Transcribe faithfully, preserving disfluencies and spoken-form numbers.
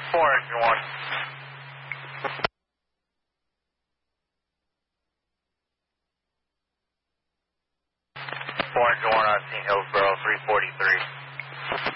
four engine one. four engine one on Saint Hillsboro, three forty-three.